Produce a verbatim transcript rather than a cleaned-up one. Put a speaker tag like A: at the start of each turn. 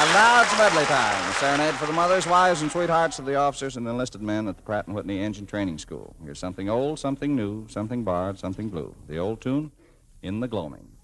A: And now it's medley time. A serenade for the mothers, wives, and sweethearts of the officers and enlisted men at the Pratt and Whitney Engine Training School. Here's something old, something new, something barred, something blue. The old tune, In the Gloaming.